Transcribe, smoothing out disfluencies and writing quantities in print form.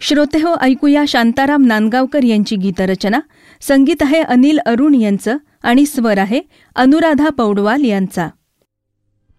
श्रोतेहो, ऐकूया शांताराम नांदगावकर यांची गीतरचना. संगीत आहे अनिल अरुण यांचं आणि स्वर आहे अनुराधा पौडवाल यांचा.